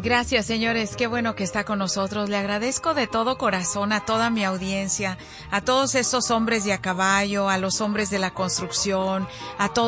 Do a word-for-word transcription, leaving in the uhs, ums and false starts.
Gracias, señores. Qué bueno que está con nosotros. Le agradezco de todo corazón a toda mi audiencia, a todos estos hombres de a caballo, a los hombres de la construcción, a todos